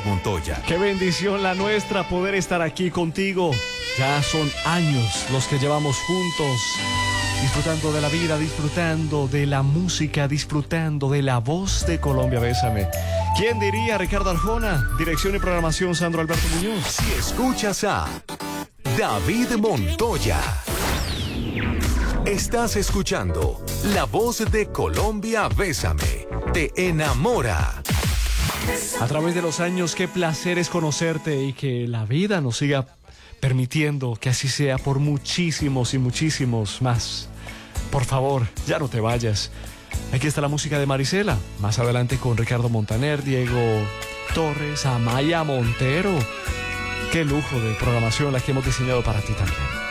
Montoya. Qué bendición la nuestra poder estar aquí contigo. Ya son años los que llevamos juntos, disfrutando de la vida, disfrutando de la música, disfrutando de la voz de Colombia. Bésame. ¿Quién diría? Ricardo Arjona, dirección y programación Sandro Alberto Muñoz. Si escuchas a David Montoya, estás escuchando La Voz de Colombia. Bésame, te enamora. A través de los años, qué placer es conocerte y que la vida nos siga permitiendo que así sea por muchísimos y muchísimos más. Por favor, ya no te vayas. Aquí está la música de Marisela. Más adelante con Ricardo Montaner, Diego Torres, Amaya Montero. Qué lujo de programación la que hemos diseñado para ti también.